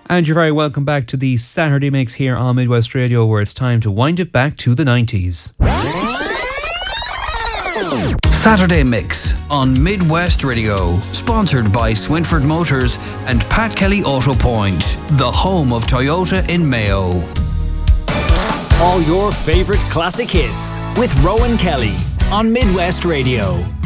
And you're very welcome back to the Saturday Mix here on Midwest Radio, where it's time to wind it back to the 90s. Saturday Mix on Midwest Radio, sponsored by Swinford Motors and Pat Kelly Auto Point, the home of Toyota in Mayo. All your favourite classic hits with Rowan Kelly on Midwest Radio.